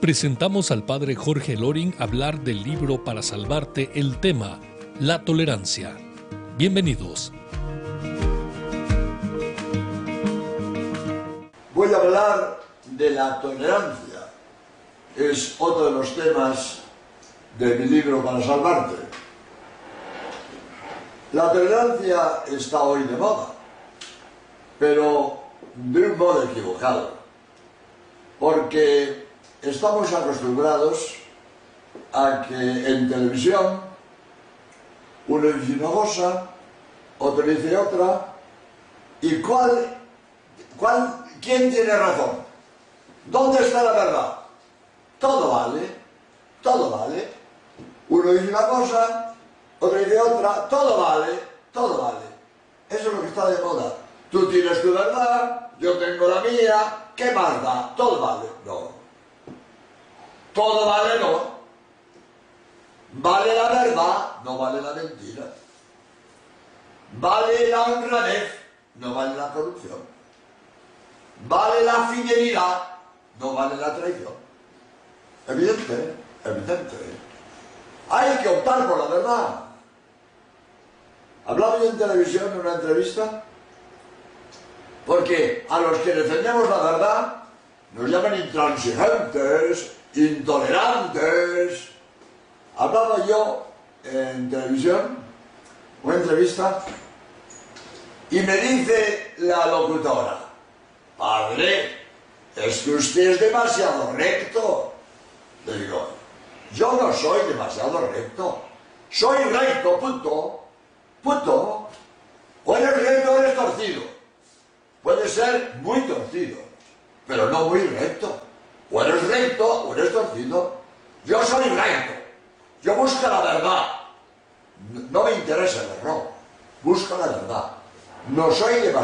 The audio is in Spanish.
Presentamos al padre Jorge Loring hablar del libro Para Salvarte, el tema, la tolerancia. Bienvenidos. Voy a hablar de la tolerancia. Es otro de los temas de mi libro Para Salvarte. La tolerancia está hoy de moda, pero de un modo equivocado, porque estamos acostumbrados a que en televisión uno dice una cosa, otro dice otra, y ¿quién tiene razón? ¿Dónde está la verdad? Todo vale, todo vale. Uno dice una cosa, otro dice otra, todo vale, todo vale. Eso es lo que está de moda. Tú tienes tu verdad, yo tengo la mía, ¿qué más da? Todo vale. No. Todo vale no. Vale la verdad, no vale la mentira. Vale la honradez, no vale la corrupción. Vale la fidelidad, no vale la traición. Evidente, evidente. Hay que optar por la verdad. Hablaba yo en televisión en una entrevista, porque a los que defendemos la verdad nos llaman intransigentes, intolerantes. Hablaba yo en televisión, una entrevista, y me dice la locutora: padre, es que usted es demasiado recto. Le digo, yo no soy demasiado recto, soy recto, punto, punto. O eres recto o eres torcido. Puede ser muy torcido, pero no muy recto. O eres recto o eres torcido. Yo soy recto, yo busco la verdad, no me interesa el error, busco la verdad. No soy demasiado